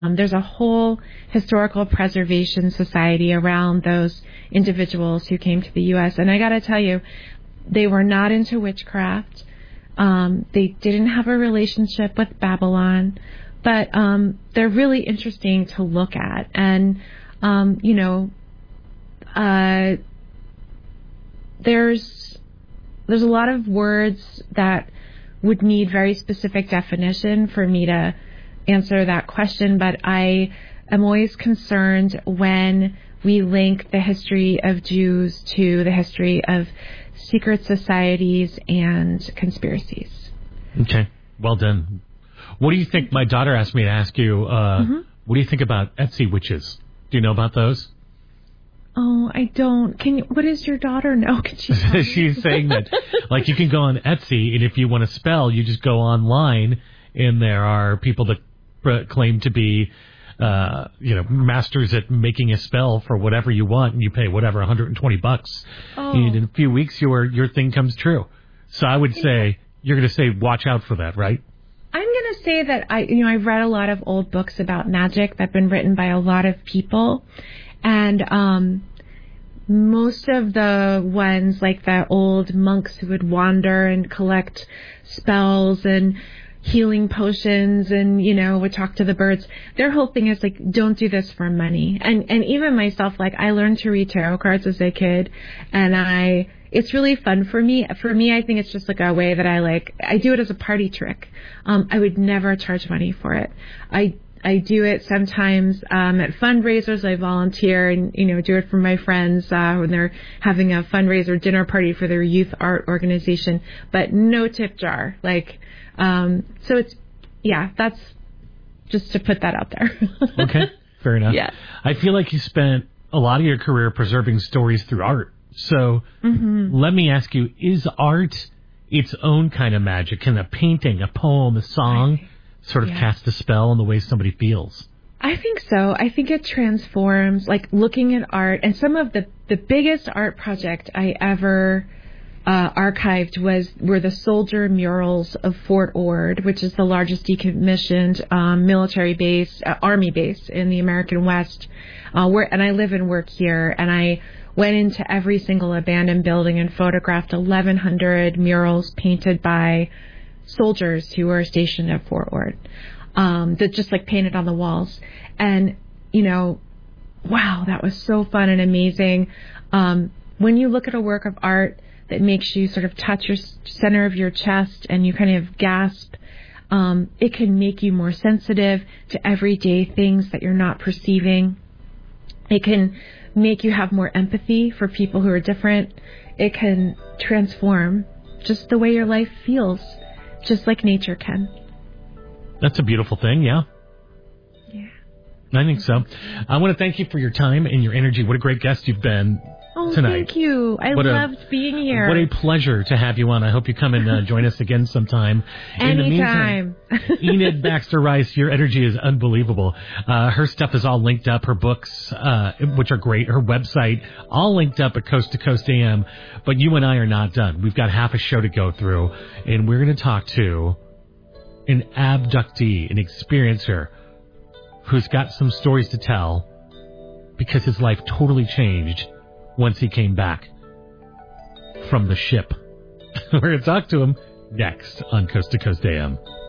There's a whole historical preservation society around those individuals who came to the U.S. And I got to tell you, they were not into witchcraft. They didn't have a relationship with Babylon, but they're really interesting to look at. And, there's a lot of words that would need very specific definition for me to answer that question, but I am always concerned when we link the history of Jews to the history of secret societies and conspiracies. Okay, well done. What do you think? My daughter asked me to ask you, what do you think about Etsy witches? Do you know about those? Oh, I don't. What does your daughter know? Can she tell me? She's saying that, like, you can go on Etsy, and if you want to spell, you just go online, and there are people that claim to be, masters at making a spell for whatever you want, and you pay whatever $120, and in a few weeks your thing comes true. So I would say you're going to say watch out for that, right? I'm going to say that I've read a lot of old books about magic that've been written by a lot of people, and most of the ones, like the old monks who would wander and collect spells and healing potions and, would talk to the birds, their whole thing is like, don't do this for money. And even myself, like, I learned to read tarot cards as a kid, and it's really fun for me. For me, I think it's just like a way that I do it as a party trick. I would never charge money for it. I do it sometimes at fundraisers. I volunteer and, do it for my friends when they're having a fundraiser dinner party for their youth art organization, but no tip jar. So that's just to put that out there. Okay, fair enough. Yeah. I feel like you spent a lot of your career preserving stories through art. So let me ask you, is art its own kind of magic? Can a painting, a poem, a song sort of cast a spell on the way somebody feels? I think so. I think it transforms, like looking at art. And some of the biggest art project I ever archived were the soldier murals of Fort Ord, which is the largest decommissioned military base, army base in the American West. And I live and work here, and I went into every single abandoned building and photographed 1,100 murals painted by soldiers who were stationed at Fort Ord, that just like painted on the walls. And, wow, that was so fun and amazing. When you look at a work of art that makes you sort of touch your center of your chest and you kind of gasp, it can make you more sensitive to everyday things that you're not perceiving. It can make you have more empathy for people who are different. It can transform just the way your life feels, just like nature can. That's a beautiful thing, yeah. Yeah. I think so. I want to thank you for your time and your energy. What a great guest you've been tonight. Thank you. I loved being here. What a pleasure to have you on. I hope you come and join us again sometime. Anytime. In the meantime, Enid Baxter Rice, your energy is unbelievable. Her stuff is all linked up. Her books, which are great. Her website, all linked up at Coast to Coast AM. But you and I are not done. We've got half a show to go through, and we're going to talk to an abductee, an experiencer, who's got some stories to tell because his life totally changed once he came back from the ship. We're going to talk to him next on Coast to Coast AM.